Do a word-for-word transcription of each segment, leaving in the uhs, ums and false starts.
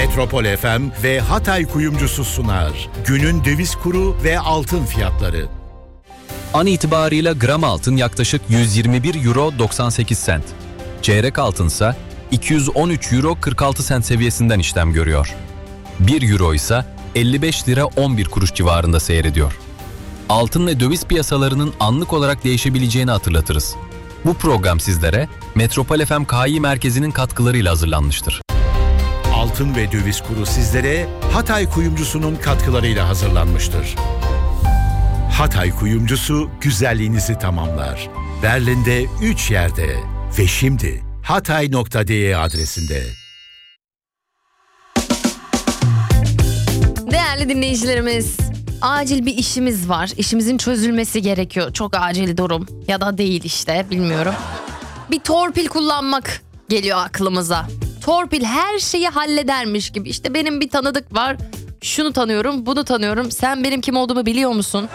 Metropol F M ve Hatay Kuyumcusu sunar. Günün döviz kuru ve altın fiyatları. An itibarıyla gram altın yaklaşık yüz yirmi bir euro doksan sekiz sent. Çeyrek altınsa iki yüz on üç euro kırk altı sent seviyesinden işlem görüyor. bir euro ise elli beş lira on bir kuruş civarında seyrediyor. Altın ve döviz piyasalarının anlık olarak değişebileceğini hatırlatırız. Bu program sizlere Metropol F M K İ Merkezi'nin katkılarıyla hazırlanmıştır. Altın ve döviz kuru sizlere Hatay Kuyumcusu'nun katkılarıyla hazırlanmıştır. Hatay Kuyumcusu güzelliğinizi tamamlar. Berlin'de üç yerde ve şimdi hatay nokta de adresinde. Değerli dinleyicilerimiz, acil bir işimiz var. İşimizin çözülmesi gerekiyor. Çok acil durum. Ya da değil işte, bilmiyorum. Bir torpil kullanmak geliyor aklımıza. Torpil her şeyi halledermiş gibi. İşte benim bir tanıdık var. Şunu tanıyorum, bunu tanıyorum. Sen benim kim olduğumu biliyor musun?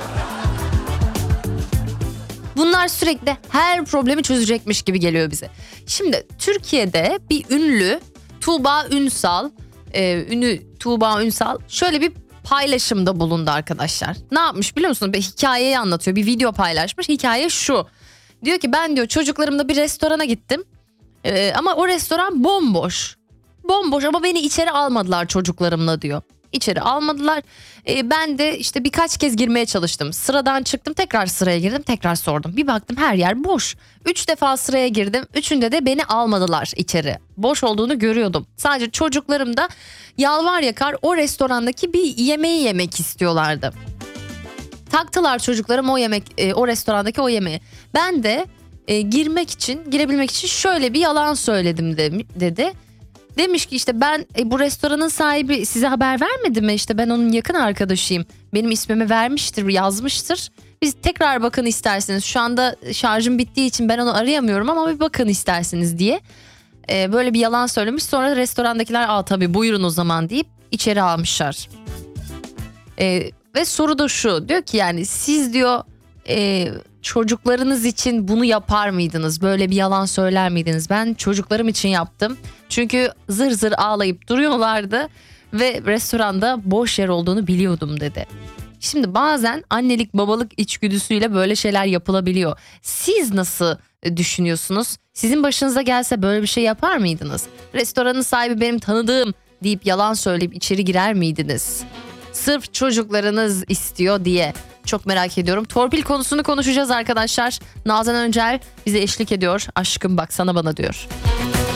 Bunlar sürekli her problemi çözecekmiş gibi geliyor bize. Şimdi Türkiye'de bir ünlü Tuğba Ünsal, e, ünlü Tuğba Ünsal şöyle bir paylaşımda bulundu arkadaşlar. Ne yapmış biliyor musunuz? Bir hikayeyi anlatıyor. Bir video paylaşmış. Hikaye şu. Diyor ki ben diyor çocuklarımla bir restorana gittim. Ee, ama o restoran bomboş. Bomboş ama beni içeri almadılar çocuklarımla diyor. İçeri almadılar. Ee, ben de işte birkaç kez girmeye çalıştım. Sıradan çıktım, tekrar sıraya girdim, tekrar sordum. Bir baktım her yer boş. Üç defa sıraya girdim. Üçünde de beni almadılar içeri. Boş olduğunu görüyordum. Sadece çocuklarım da yalvar yakar o restorandaki bir yemeği yemek istiyorlardı. Taktılar çocuklarım o yemek, e, o restorandaki o yemeği. Ben de e, girmek için, girebilmek için şöyle bir yalan söyledim de, dedi. Demiş ki işte ben e, bu restoranın sahibi size haber vermedi mi? İşte ben onun yakın arkadaşıyım. Benim ismimi vermiştir, yazmıştır. Biz tekrar bakın isterseniz. Şu anda şarjım bittiği için ben onu arayamıyorum ama bir bakın isterseniz diye. E, böyle bir yalan söylemiş. Sonra restorandakiler aa tabii buyurun o zaman deyip içeri almışlar. E, ve soru da şu. Diyor ki yani siz diyor e, çocuklarınız için bunu yapar mıydınız? Böyle bir yalan söyler miydiniz? Ben çocuklarım için yaptım. Çünkü zır zır ağlayıp duruyorlardı ve restoranda boş yer olduğunu biliyordum dedi. Şimdi bazen annelik babalık içgüdüsüyle böyle şeyler yapılabiliyor. Siz nasıl düşünüyorsunuz? Sizin başınıza gelse böyle bir şey yapar mıydınız? Restoranın sahibi benim tanıdığım deyip yalan söyleyip içeri girer miydiniz? Sırf çocuklarınız istiyor diye. Çok merak ediyorum. Torpil konusunu konuşacağız arkadaşlar. Nazan Öncel bize eşlik ediyor. Aşkım bak sana bana diyor.